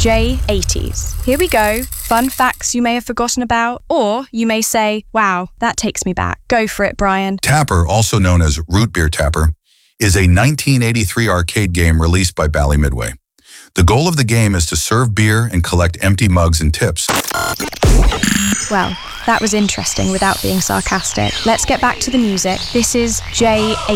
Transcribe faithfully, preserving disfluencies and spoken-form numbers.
J eighties. Here we go. Fun facts you may have forgotten about, or you may say, wow, that takes me back. Go for it, Brian. Tapper, also known as Root Beer Tapper, is a nineteen eighty-three arcade game released by Bally Midway. The goal of the game is to serve beer and collect empty mugs and tips. Well, that was interesting without being sarcastic. Let's get back to the music. This is J eighty.